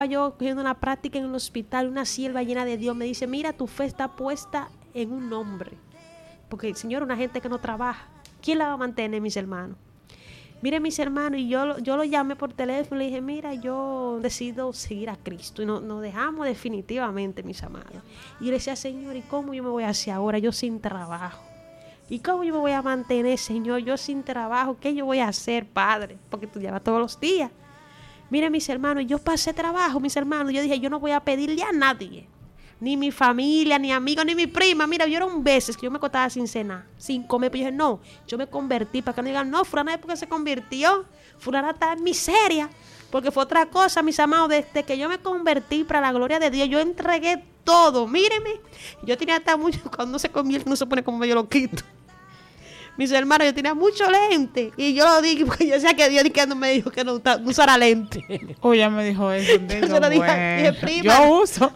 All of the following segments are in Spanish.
yo cogiendo una práctica en un hospital, una sierva llena de Dios me dice, mira, tu fe está puesta en un hombre. Porque, Señor, una gente que no trabaja, ¿quién la va a mantener, mis hermanos? Miren, mis hermanos, y yo lo llamé por teléfono y le dije, mira, yo decido seguir a Cristo. Y nos dejamos definitivamente, mis amados. Y yo le decía, Señor, ¿y cómo yo me voy a hacer ahora? Yo sin trabajo. ¿Y cómo yo me voy a mantener, Señor? Yo sin trabajo, ¿qué yo voy a hacer, Padre? Porque tú llevas todos los días. Miren, mis hermanos, yo pasé trabajo, mis hermanos. Yo dije, yo no voy a pedirle a nadie. Ni mi familia, ni amigos, ni mi prima. Mira, vieron veces que yo me acostaba sin cenar, sin comer. Pero yo dije, no, yo me convertí. Para que no digan, no, fulana es porque se convirtió. Fulana está en miseria. Porque fue otra cosa, mis amados. Desde que yo me convertí para la gloria de Dios, yo entregué todo. Mírenme. Yo tenía hasta mucho, cuando no se convierte, no se pone como yo lo quito. Mis hermanos, yo tenía mucho lente. Y yo lo dije, porque yo decía que Dios no me dijo que no usara lente. Oh, ya me dijo eso. Yo se lo dije, prima. Yo uso.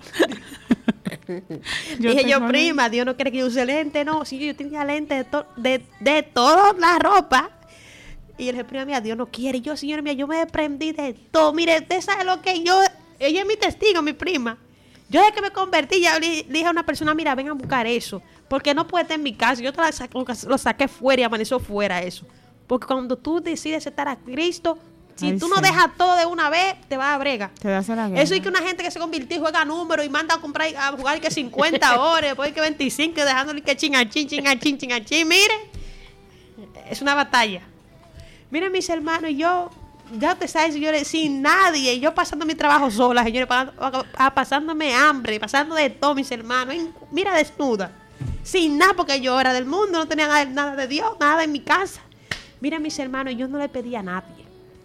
Dije yo, prima, Dios no quiere que yo use lente, no. Si yo tenía lente de toda la ropa. Y él dije, prima mía, Dios no quiere. Y yo, señora mía, yo me desprendí de todo. Mire, usted sabe lo que yo, ella es mi testigo, mi prima. Yo desde que me convertí, ya le dije a una persona, mira, ven a buscar eso. Porque no puede estar en mi casa. Yo lo saqué fuera y amaneció fuera eso. Porque cuando tú decides estar a Cristo, si tú no dejas todo de una vez, te vas a brega. Te vas a la guerra. Eso es que una gente que se convirtió y juega números y manda a comprar a jugar que 50 horas, después que 25, dejándole que chingachín. Mire, es una batalla. Miren, mis hermanos, yo, ya te sabes, señores, sin nadie, yo pasando mi trabajo sola, señores, pasándome hambre, pasando de todo, mis hermanos. Mira, desnuda, sin nada, porque yo era del mundo, no tenía nada de Dios, nada en mi casa. Miren, mis hermanos, yo no le pedí a nadie.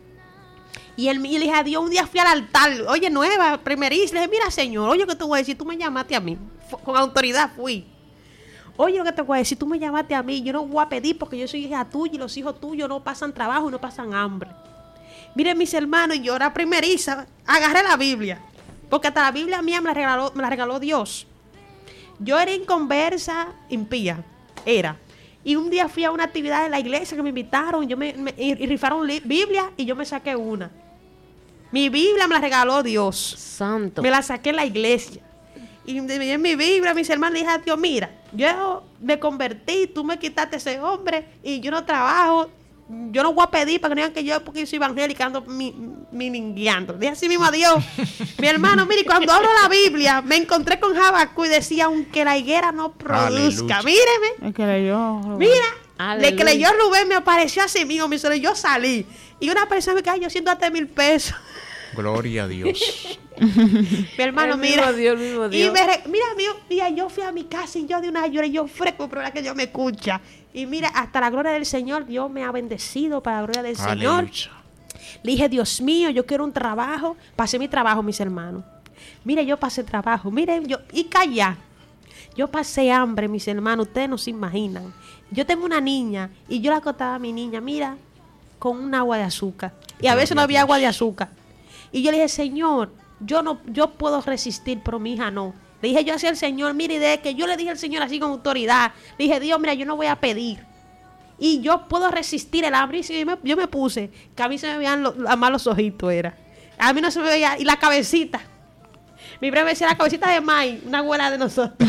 Y él le dije a Dios, un día fui al altar, oye, nueva, primeriza, le dije, mira, Señor, oye, ¿qué te voy a decir? Tú me llamaste a mí, con autoridad fui. Oye, lo que te voy a decir, tú me llamaste a mí, yo no voy a pedir porque yo soy hija tuya y los hijos tuyos no pasan trabajo y no pasan hambre. Miren, mis hermanos, yo era primeriza, agarré la Biblia, porque hasta la Biblia mía me la regaló Dios. Yo era inconversa, impía, era. Y un día fui a una actividad en la iglesia que me invitaron, y rifaron Biblia y yo me saqué una. Mi Biblia me la regaló Dios. Santo. Me la saqué en la iglesia. Y en mi Biblia, mis hermanos, le dije a Dios, mira, yo me convertí, tú me quitaste ese hombre y yo no trabajo. Yo no voy a pedir para que no digan que yo, porque yo soy evangélica, ando miningueando. Dije así mismo a Dios. Mi hermano, mire, cuando hablo la Biblia, me encontré con Habacuc y decía, aunque la higuera no produzca. Aleluya. Míreme. El que leyó. Mira, el que leyó Rubén me apareció así mismo, yo salí. Y una persona me cae, yo siento hasta 1,000 pesos. Gloria a Dios. Mi hermano, mira. Dios. Y mira, yo fui a mi casa y yo de una lloré, yo fresco, pero la que Dios me escucha. Y mira, hasta la gloria del Señor, Dios me ha bendecido para la gloria del Señor. Le dije, Dios mío, yo quiero un trabajo. Pasé mi trabajo, mis hermanos. Mire, yo pasé trabajo. Mire, y calla. Yo pasé hambre, mis hermanos. Ustedes no se imaginan. Yo tengo una niña y yo la acostaba a mi niña, mira, con un agua de azúcar. Y a veces no había agua de azúcar. Y yo le dije, Señor, yo puedo resistir, pero mi hija no. Le dije yo así al Señor, mire, de que yo le dije al Señor así con autoridad. Le dije, Dios, mira, yo no voy a pedir. Y yo puedo resistir el hambre. Y yo me puse, que a mí se me veían más los ojitos, era. A mí no se me veía, y la cabecita. Mi prima me decía la cabecita de May, una abuela de nosotros.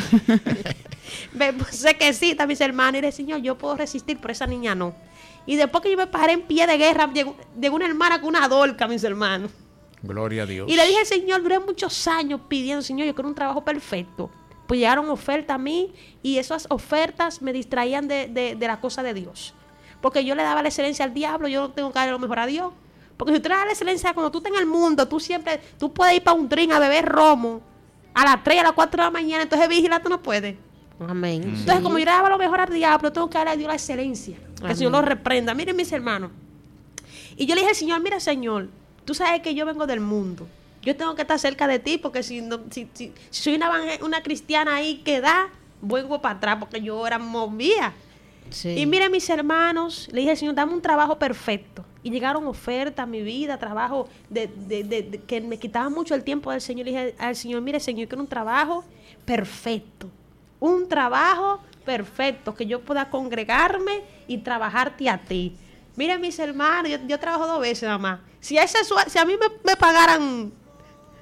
Me puse quesita, mis hermanos, y le dije, Señor, yo puedo resistir, pero esa niña no. Y después que yo me paré en pie de guerra, llegó una hermana con una dolca, mis hermanos. Gloria a Dios. Y le dije al Señor, duré muchos años pidiendo, Señor, yo quiero un trabajo perfecto. Pues llegaron ofertas a mí y esas ofertas me distraían de la cosa de Dios. Porque yo le daba la excelencia al diablo, yo no tengo que darle lo mejor a Dios. Porque si tú le das la excelencia, cuando tú estás en el mundo, tú puedes ir para un drink a beber romo a las 3, a las 4 de la mañana, entonces vigilar tú no puedes. Amén. Entonces, como yo le daba lo mejor al diablo, tengo que darle a Dios la excelencia. Que el Señor lo reprenda. Miren, mis hermanos. Y yo le dije al Señor, mira, Señor, tú sabes que yo vengo del mundo. Yo tengo que estar cerca de ti porque si soy una cristiana ahí que da, vuelvo para atrás porque yo era movida. Sí. Y miren, mis hermanos, le dije, Señor, dame un trabajo perfecto. Y llegaron ofertas a mi vida, trabajo que me quitaban mucho el tiempo del Señor. Le dije al Señor, mire, Señor, quiero un trabajo perfecto. Un trabajo perfecto, que yo pueda congregarme y trabajarte a ti. Miren, mis hermanos, yo trabajo 2 veces nada más. Si a mí me pagaran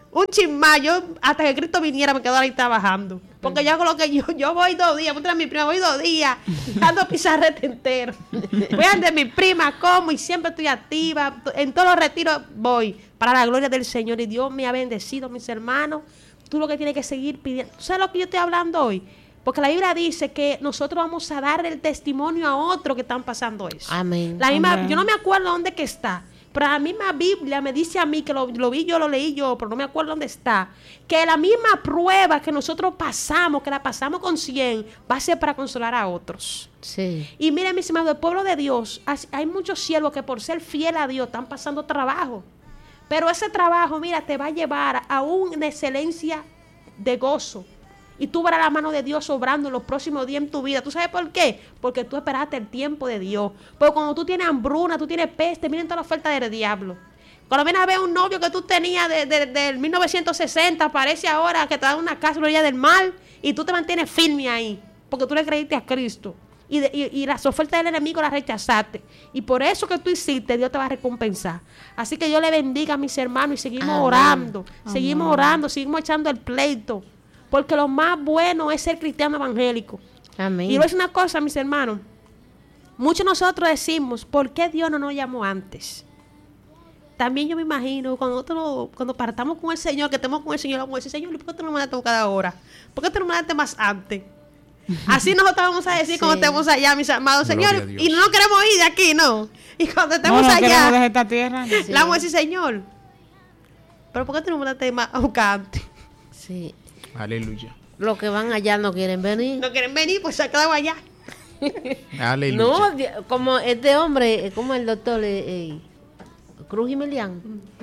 un chismá, yo hasta que Cristo viniera me quedo ahí trabajando. Porque yo hago lo que yo voy 2 días, muestra a mi prima, voy 2 días, dando pizarrete entero. Voy a de mi prima, como, y siempre estoy activa. En todos los retiros voy, para la gloria del Señor. Y Dios me ha bendecido, mis hermanos. Tú lo que tienes que seguir pidiendo. ¿Tú sabes lo que yo estoy hablando hoy? Porque la Biblia dice que nosotros vamos a dar el testimonio a otros que están pasando eso. Amén. La misma, Amén. yo no me acuerdo dónde que está, pero la misma Biblia me dice a mí, que lo vi yo, lo leí yo, pero no me acuerdo dónde está, que la misma prueba que nosotros pasamos, que la pasamos con 100, va a ser para consolar a otros. Sí. Y miren, mis hermanos, el pueblo de Dios, hay muchos siervos que por ser fiel a Dios están pasando trabajo. Pero ese trabajo, mira, te va a llevar a una excelencia de gozo. Y tú verás la mano de Dios obrando en los próximos días en tu vida. ¿Tú sabes por qué? Porque tú esperaste el tiempo de Dios. Porque cuando tú tienes hambruna, tú tienes peste, miren toda la oferta del diablo. Cuando vienes a ver un novio que tú tenías del 1960, parece ahora que te da una casa en la orilla del mar y tú te mantienes firme ahí. Porque tú le creíste a Cristo. Y las ofertas del enemigo las rechazaste. Y por eso que tú hiciste, Dios te va a recompensar. Así que Dios le bendiga a mis hermanos y seguimos Amén. orando. Amén. Seguimos orando, seguimos echando el pleito. Porque lo más bueno es ser cristiano evangélico. Amén. Y es una cosa, mis hermanos. Muchos de nosotros decimos, ¿por qué Dios no nos llamó antes? También yo me imagino, cuando partamos con el Señor, que estemos con el Señor, vamos a decir, Señor, ¿por qué tú no me mandaste cada hora? ¿Por qué tú no me mandaste más antes? Así nosotros vamos a decir cuando estemos allá, mis amados Gloria señores. a Dios. Y no queremos ir de aquí, ¿no? Y cuando estemos No queremos allá, dejar esta tierra. Sí. le vamos a decir, Señor, ¿pero por qué tú no me mandaste más a buscar antes? Sí. Aleluya. Los que van allá no quieren venir. No quieren venir, pues se ha quedado allá. Aleluya. No, como este hombre, como el doctor Cruz y Milian.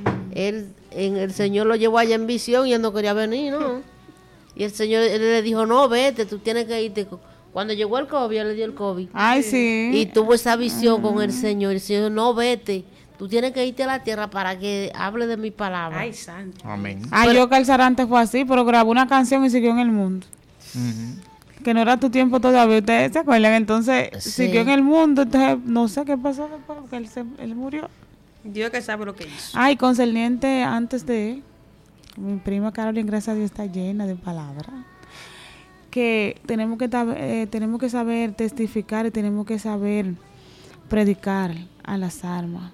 El Señor lo llevó allá en visión y él no quería venir, ¿no? Y el Señor él le dijo, no, vete, tú tienes que irte. Cuando llegó el COVID, él le dio el COVID. Ay, sí. Y tuvo esa visión con el Señor. Y el Señor, no, vete. Tú tienes que irte a la tierra para que hable de mi palabra. Ay, santo. Amén. Yo Calzarante fue así, pero grabó una canción y siguió en el mundo. Ujú. Que no era tu tiempo todavía, ustedes se acuerdan. Entonces Sí. siguió en el mundo, entonces no sé qué pasó después, porque él murió. Dios que sabe lo que hizo. Ay, concerniente antes de él, mi prima Carolyn, gracias a Dios, está llena de palabras. Que tenemos que saber testificar y tenemos que saber predicar a las almas.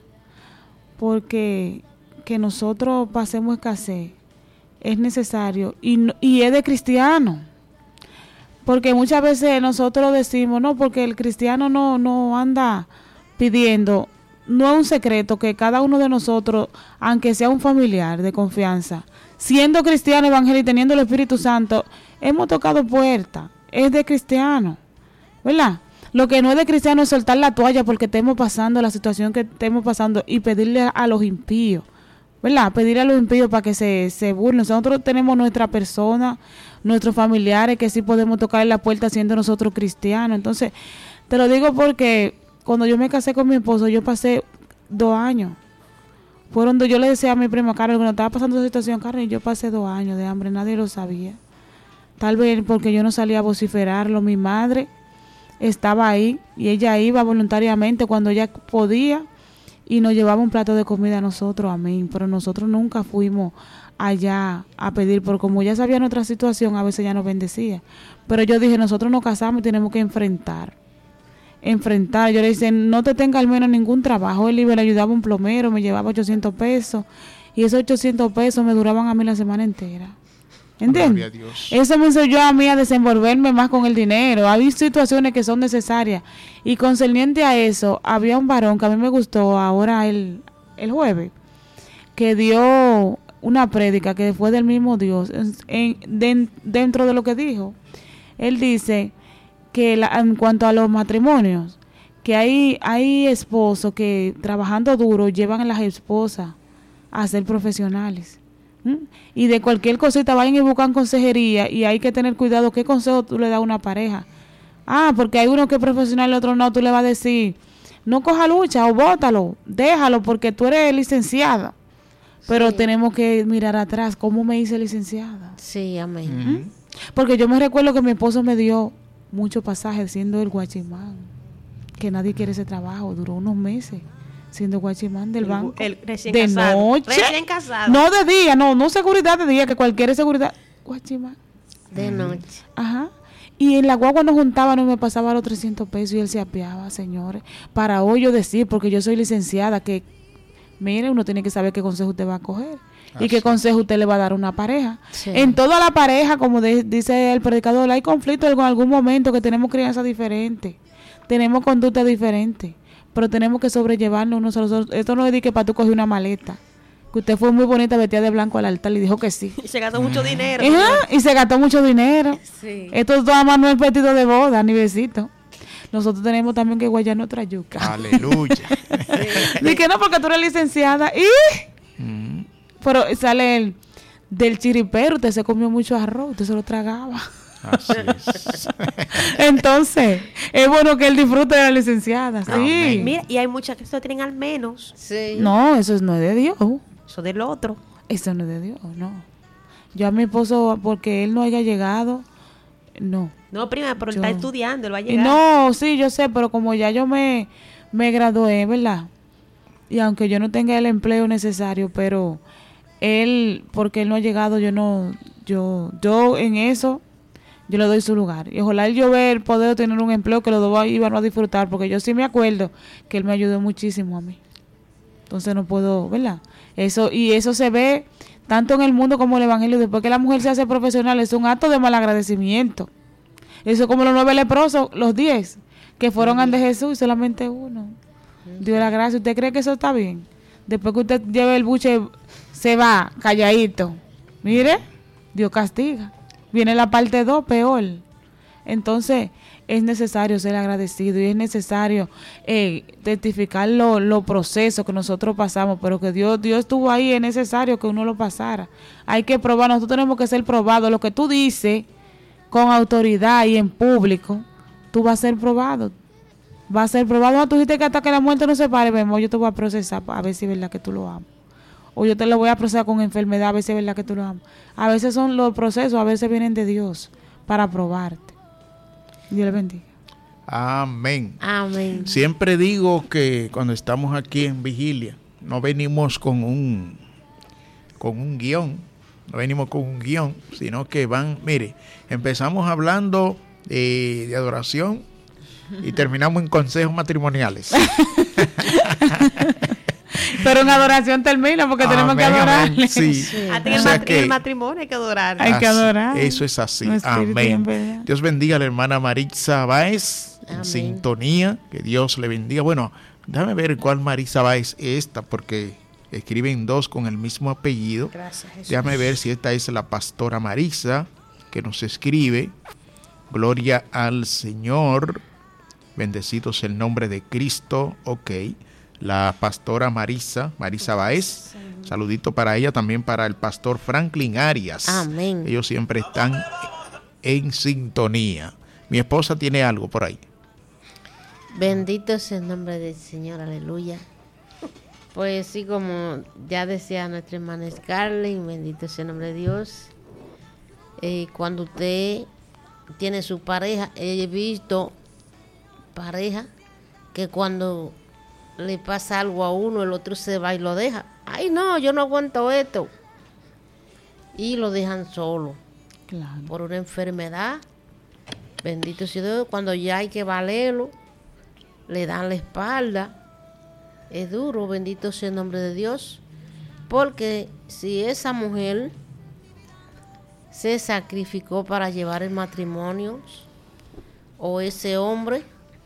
Porque que nosotros pasemos escasez es necesario y es de cristiano. Porque muchas veces nosotros decimos, no, porque el cristiano no anda pidiendo. No es un secreto que cada uno de nosotros, aunque sea un familiar de confianza, siendo cristiano evangélico y teniendo el Espíritu Santo, hemos tocado puertas. Es de cristiano, ¿verdad? Lo que no es de cristiano es soltar la toalla porque estemos pasando la situación que estemos pasando y pedirle a los impíos, ¿verdad? Pedirle a los impíos para que se burlen. Nosotros tenemos nuestra persona, nuestros familiares que sí podemos tocar la puerta siendo nosotros cristianos. Entonces, te lo digo porque cuando yo me casé con mi esposo, yo pasé 2 años. Fueron 2, yo le decía a mi prima Carol, cuando estaba pasando esa situación, Carol, yo pasé 2 años de hambre, nadie lo sabía. Tal vez porque yo no salía a vociferarlo, mi madre estaba ahí y ella iba voluntariamente cuando ella podía y nos llevaba un plato de comida a nosotros, amén. Pero nosotros nunca fuimos allá a pedir, porque como ya sabía nuestra situación, a veces ya nos bendecía. Pero yo dije, nosotros nos casamos y tenemos que enfrentar. Yo le dije, no te tenga al menos ningún trabajo. Él iba, le ayudaba un plomero, me llevaba 800 pesos y esos 800 pesos me duraban a mí la semana entera. Gloria a ¿Entiendes? Dios. Eso me enseñó a mí a desenvolverme más con el dinero. Hay situaciones que son necesarias. Y concerniente a eso, había un varón que a mí me gustó ahora el jueves, que dio una prédica que fue del mismo Dios. Dentro de lo que dijo, él dice que en cuanto a los matrimonios, que hay esposos que trabajando duro llevan a las esposas a ser profesionales. Y de cualquier cosita vayan y buscan consejería y hay que tener cuidado qué consejo tú le das a una pareja. Porque hay uno que es profesional y el otro no, tú le vas a decir, no coja lucha o bótalo, déjalo porque tú eres licenciada. Pero Sí. tenemos que mirar atrás, ¿cómo me hice licenciada? Sí, amén. Porque yo me recuerdo que mi esposo me dio muchos pasajes siendo el guachimán, que nadie quiere ese trabajo, duró unos meses siendo guachimán del banco. El recién de casado. noche. Recién casado. No de día, no seguridad de día, que cualquier seguridad. Guachimán. De noche. Ajá. Y en la guagua nos juntábamos y me pasaba los 300 pesos y él se apiaba, señores. Para hoy yo decir, porque yo soy licenciada, que mire, uno tiene que saber qué consejo usted va a coger y qué consejo usted le va a dar a una pareja. Sí. En toda la pareja, como dice el predicador, hay conflicto en algún momento, que tenemos crianza diferente, tenemos conducta diferente, pero tenemos que sobrellevarnos unos a los otros. Esto no es de que para tú coger una maleta, que usted fue muy bonita vestida de blanco al altar y dijo que sí. Y se gastó mucho dinero. Ajá, y se gastó mucho dinero. Sí. Esto nada más no es vestido de boda ni besito. Nosotros tenemos también que guayar nuestra yuca. Aleluya. Dice que no, porque tú eres licenciada. Y pero sale el del chiripero, usted se comió mucho arroz, usted se lo tragaba. Así es. Entonces, es bueno que él disfrute de la licenciada. Sí. Amén. Mira, y hay muchas que esto tienen al menos. Sí. No, eso no es de Dios. Eso del otro. Eso no es de Dios, no. Yo a mi esposo, porque él no haya llegado, no. No, prima, pero él Yo- está estudiando, él va a Y llegar. no, sí, yo sé, pero como ya yo me gradué, ¿verdad? Y aunque yo no tenga el empleo necesario, pero él, porque él no ha llegado, yo en eso, yo le doy su lugar. Y ojalá él yo ver poder tener un empleo que los dos iban a disfrutar, porque yo sí me acuerdo que él me ayudó muchísimo a mí. Entonces no puedo, ¿verdad? Y eso se ve tanto en el mundo como en el evangelio. Después que la mujer se hace profesional, es un acto de malagradecimiento. Eso es como los 9 leprosos, los 10, que fueron ante Jesús y solamente uno dio la gracia. ¿Usted cree que eso está bien? Después que usted lleve el buche, se va calladito. Mire, Dios castiga. Viene la parte 2, peor. Entonces, es necesario ser agradecido y es necesario testificar los procesos que nosotros pasamos, pero que Dios estuvo ahí, es necesario que uno lo pasara. Hay que probar, nosotros tenemos que ser probados. Lo que tú dices con autoridad y en público, tú vas a ser probado. Va a ser probado. No, tú dijiste que hasta que la muerte no se pare, vemos, yo te voy a procesar a ver si es verdad que tú lo amas. O yo te lo voy a procesar con enfermedad a ver si es verdad que tú lo amas. A veces son los procesos, a veces vienen de Dios para probarte. Dios le bendiga. Amén. Amén. Siempre digo que cuando estamos aquí en vigilia, no venimos con un guión, no venimos con un guión, sino que mire, empezamos hablando de adoración y terminamos en consejos matrimoniales. Pero en adoración termina porque tenemos que Amén, adorarle. amén. Sí. Hasta O en sea en que el matrimonio hay que adorar. Hay que así, adorar. eso es así. Nuestro espíritu y en Amén. verdad. Dios bendiga a la hermana Maritza Báez en Amén. sintonía. Que Dios le bendiga. Bueno, déjame ver cuál Maritza Báez es esta, porque escriben 2 con el mismo apellido. Gracias, Jesús. Déjame ver si esta es la pastora Marisa que nos escribe. Gloria al Señor. Bendecido sea el nombre de Cristo. Ok. La pastora Marisa Báez. Saludito para ella, también para el pastor Franklin Arias. Amén. Ellos siempre están en sintonía. Mi esposa tiene algo por ahí. Bendito sea el nombre del Señor, aleluya. Pues sí, como ya decía nuestra hermana Scarlett, bendito sea el nombre de Dios. Cuando usted tiene su pareja, he visto pareja que cuando le pasa algo a uno, el otro se va y lo deja. Ay, no, yo no aguanto esto. Y lo dejan solo Claro. por una enfermedad. Bendito sea Dios, cuando ya hay que valerlo, le dan la espalda. Es duro, bendito sea el nombre de Dios. Porque si esa mujer se sacrificó para llevar el matrimonio, o ese hombre,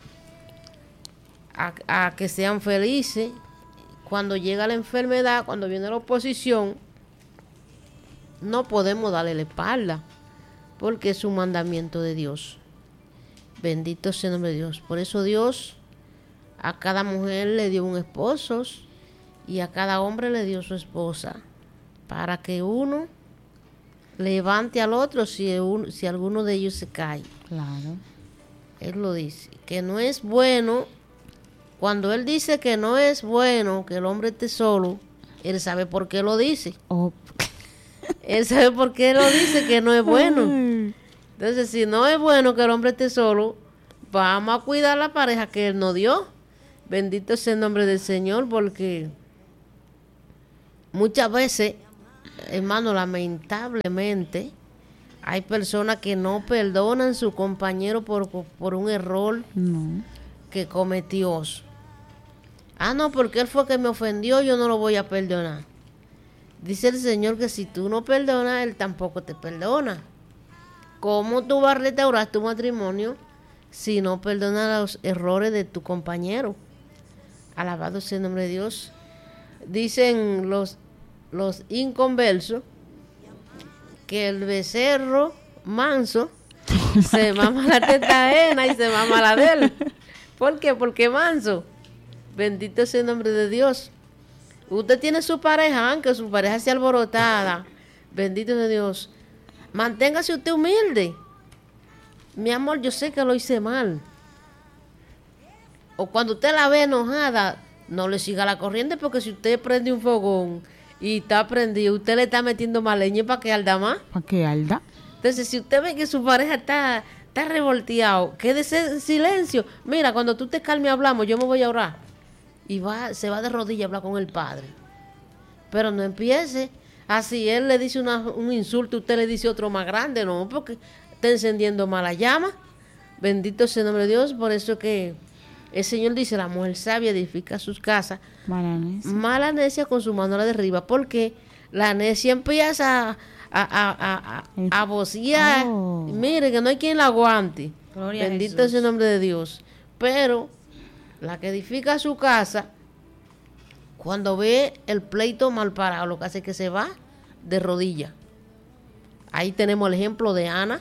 a que sean felices, cuando llega la enfermedad, cuando viene la oposición, no podemos darle la espalda, porque es un mandamiento de Dios. Bendito sea el nombre de Dios. Por eso Dios a cada mujer le dio un esposo y a cada hombre le dio su esposa, para que uno levante al otro si alguno de ellos se cae. Claro. Él lo dice, que no es bueno. Cuando él dice que no es bueno que el hombre esté solo, él sabe por qué lo dice. Oh. Él sabe por qué lo dice que no es bueno. Ay. Entonces, si no es bueno que el hombre esté solo, vamos a cuidar la pareja que él nos dio. Bendito sea el nombre del Señor, porque muchas veces, hermano, lamentablemente, hay personas que no perdonan a su compañero por un error No. que cometió. Ah, no, porque él fue que me ofendió, yo no lo voy a perdonar. Dice el Señor que si tú no perdonas, Él tampoco te perdona. ¿Cómo tú vas a restaurar tu matrimonio si no perdonas los errores de tu compañero? Alabado sea el nombre de Dios. Dicen los inconversos que el becerro manso se mama la teta ajena y se mama la de él. ¿Por qué? Porque manso. Bendito sea el nombre de Dios. Usted tiene su pareja, aunque su pareja sea alborotada. Bendito sea Dios. Manténgase usted humilde. Mi amor, yo sé que lo hice mal. O cuando usted la ve enojada, no le siga la corriente, porque si usted prende un fogón y está prendido, usted le está metiendo más leña para que arda más. ¿Para qué, Alda? Entonces, si usted ve que su pareja está revolteado, quédese en silencio. Mira, cuando tú te calmes hablamos, yo me voy a orar. Y se va de rodillas a hablar con el Padre. Pero no empiece así, él le dice un insulto, usted le dice otro más grande, no, porque está encendiendo mala llama. Bendito sea el nombre de Dios. Por eso que el Señor dice, la mujer sabia edifica sus casas, mala necia con su mano la derriba, porque la necia empieza a vocear. Oh. Mire, que no hay quien la aguante. Gloria a Bendito Jesús. sea el nombre de Dios. Pero la que edifica su casa, cuando ve el pleito mal parado, lo que hace es que se va de rodillas. Ahí tenemos el ejemplo de Ana.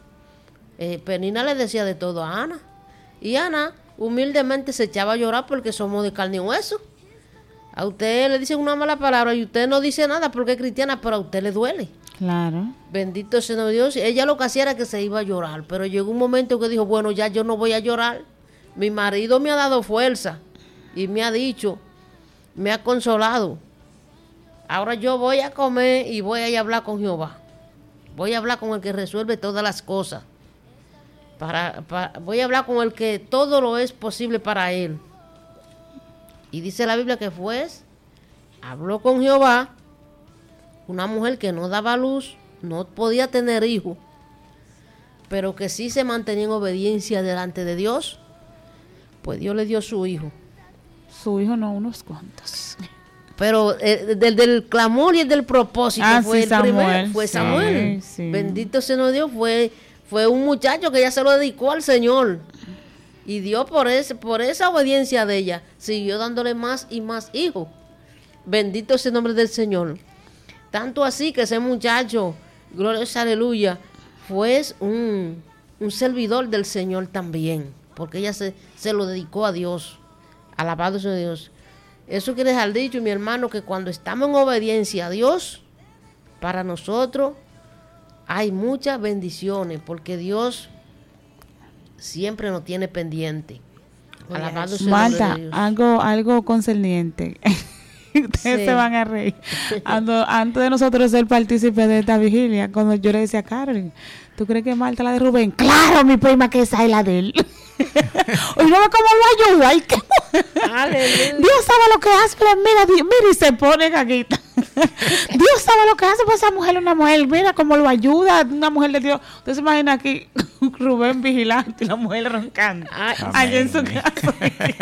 Penina le decía de todo a Ana. Y Ana humildemente se echaba a llorar porque somos de carne y hueso. A usted le dicen una mala palabra y usted no dice nada porque es cristiana, pero a usted le duele. Claro. Bendito sea el nombre de Dios. Ella lo que hacía era que se iba a llorar, pero llegó un momento que dijo, bueno, ya yo no voy a llorar. Mi marido me ha dado fuerza y me ha dicho, me ha consolado. Ahora yo voy a comer y voy a ir a hablar con Jehová. Voy a hablar con el que resuelve todas las cosas. Voy a hablar con el que todo lo es posible para él. Y dice la Biblia que habló con Jehová, una mujer que no daba luz, no podía tener hijos, pero que sí se mantenía en obediencia delante de Dios. Pues Dios le dio su hijo. Su hijo no, unos cuantos. Pero del clamor y el del propósito fue sí, el Samuel. primero, fue Samuel. Sí. Bendito sea nuestro Dios, fue un muchacho que ya se lo dedicó al Señor. Y Dios por esa obediencia de ella, siguió dándole más y más hijos. Bendito sea el nombre del Señor. Tanto así que ese muchacho, gloria a aleluya, fue un servidor del Señor también. Porque ella se lo dedicó a Dios. Alabado sea Dios. Eso quiere dejar dicho, mi hermano, que cuando estamos en obediencia a Dios, para nosotros hay muchas bendiciones, porque Dios siempre nos tiene pendiente. Alabado sea el nombre Marta, de Dios. algo concerniente. Ustedes Sí. se van a reír. Antes de nosotros ser partícipes de esta vigilia, cuando yo le decía a Carolyn, ¿tú crees que Marta la de Rubén? Claro, mi prima, que esa es la de él. Oye, no ve cómo lo ayuda. Ay, Aleluya. Dios sabe lo que hace. Mira, y se pone gaguita. Dios sabe lo que hace, pues esa mujer es una mujer. Mira cómo lo ayuda, una mujer de Dios. Usted se imagina aquí Rubén vigilante y la mujer roncando. Ay, Allá en su Amén. casa.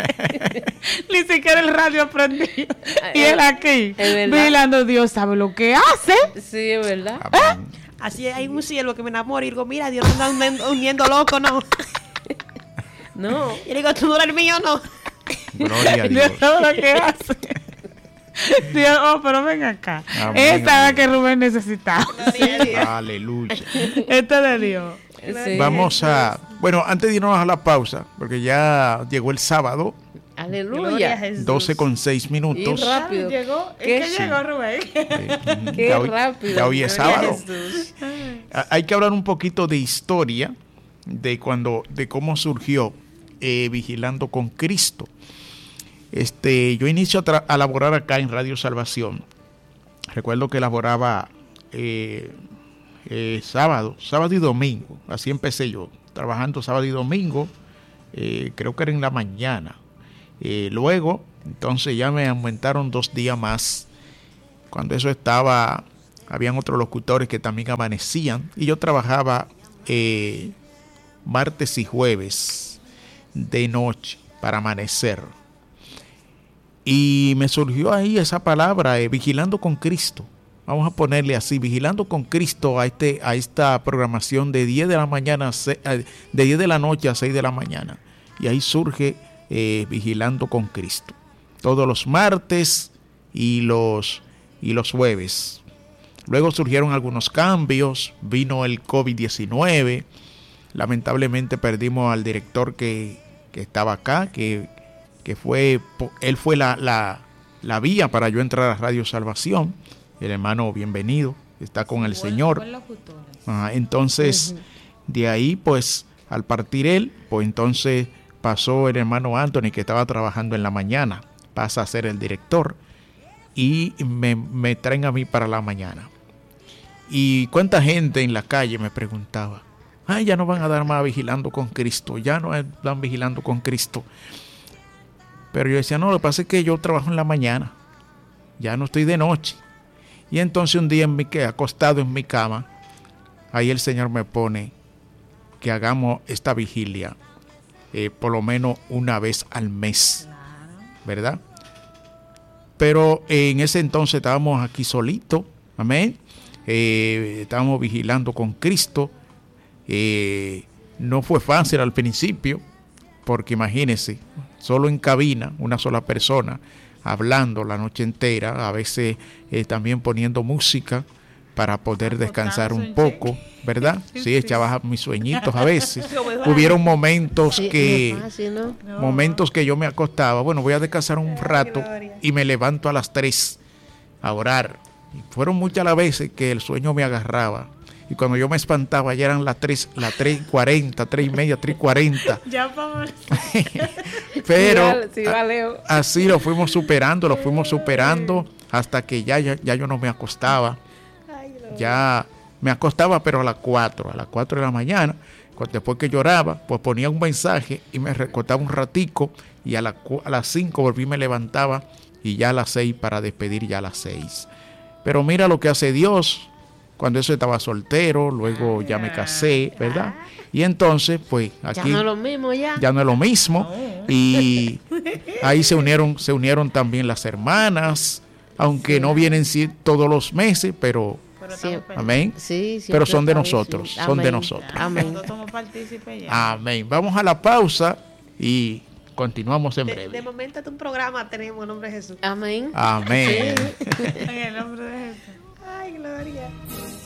Ni siquiera el radio prendido. Y él aquí, Es verdad. vigilando. Dios sabe lo que hace. sí, es verdad. Amén. Así hay un cielo que me enamora y digo, mira, Dios me anda uniendo loco, ¿no? No. Y le digo, tú no eres el mío, ¿no? Gloria a Dios. Dios sabe lo que hace. Dios, pero ven acá. Amén, Esta es la amén. que Rubén necesitaba. Aleluya. Esta de Dios. Sí. Vamos a, bueno, antes de irnos a la pausa, porque ya llegó el sábado, Gloria a Aleluya. Jesús. 12:06 Y minutos. rápido. Llegó, es ¿Qué? que Sí. llegó Rubén. Qué Ya hoy- rápido. ya hoy es Gloria a sábado. Jesús. Hay que hablar un poquito de historia, de cómo surgió Vigilando con Cristo. Yo inicio a laborar acá en Radio Salvación. Recuerdo que laboraba sábado y domingo. Así empecé yo, trabajando sábado y domingo. Creo que era en la mañana. Luego, entonces ya me aumentaron 2 días más. Cuando eso estaba, habían otros locutores que también amanecían. Y yo trabajaba martes y jueves de noche para amanecer. Y me surgió ahí esa palabra, vigilando con Cristo. Vamos a ponerle así, vigilando con Cristo a esta programación de 10 de la mañana, de 10 de la noche a 6 de la mañana. Y ahí surge vigilando con Cristo. Todos los martes y los jueves. Luego surgieron algunos cambios, vino el COVID-19. Lamentablemente perdimos al director que estaba acá, él fue la vía para yo entrar a Radio Salvación. El hermano Bienvenido está con el Señor. Entonces, de ahí, pues, al partir él, pues entonces pasó el hermano Anthony, que estaba trabajando en la mañana, pasa a ser el director y me traen a mí para la mañana. Y cuánta gente en la calle me preguntaba, ay, ya no van a dar más vigilando con Cristo, ya no están vigilando con Cristo. Pero yo decía, no, lo que pasa es que yo trabajo en la mañana, ya no estoy de noche. Y entonces un día acostado en mi cama, ahí el Señor me pone que hagamos esta vigilia por lo menos una vez al mes, ¿verdad? Pero en ese entonces estábamos aquí solitos, amén. Estábamos vigilando con Cristo. No fue fácil al principio, porque imagínense, solo en cabina, una sola persona, hablando la noche entera, a veces también poniendo música para poder descansar un poco, ¿verdad? Sí, echaba mis sueñitos a veces. Hubieron momentos momentos que yo me acostaba, bueno, voy a descansar un rato y me levanto a las 3 a orar. Y fueron muchas las veces que el sueño me agarraba. Y cuando yo me espantaba, ya eran las 3:40, 3:30, 3:40. Ya vamos. Pero así lo fuimos superando hasta que ya yo no me acostaba. Ya me acostaba, pero a las 4 de la mañana. Después que lloraba, pues ponía un mensaje y me recostaba un ratico. Y a las 5 volví, me levantaba y ya a las 6 para despedir, ya a las 6. Pero mira lo que hace Dios. Cuando eso estaba soltero, luego ya me casé, ¿verdad? Y entonces, pues aquí ya no es lo mismo ya. Ya no es lo mismo. Y ahí se unieron también las hermanas, aunque no vienen todos los meses, pero amén. Sí, pero son de nosotros, sí. Son de nosotros. Amén. Amén. Vamos a la pausa y continuamos en breve. De momento un programa tenemos en nombre de Jesús. Amén. Amén. En el nombre de Jesús. Ay, gloria.